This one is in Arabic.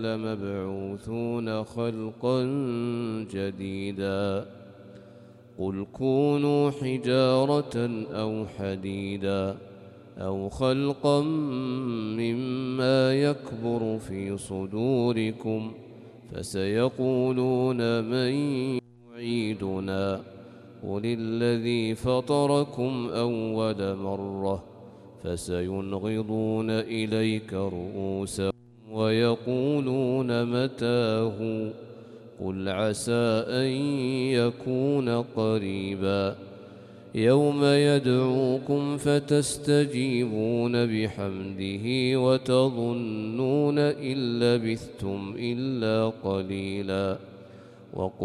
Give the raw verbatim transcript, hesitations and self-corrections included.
لمبعوثون خلقا جديدا قل كونوا حجارة أو حديدا أو خلقا مما يكبر في صدوركم فسيقولون من يعيدنا قل الذي فطركم أول مرة فسينغضون إليك رؤوسهم ويقولون متاه قل عسى أن يكون قريبا يوم يدعوكم فتستجيبون بحمده وتظنون إن لبثتم إلا قليلا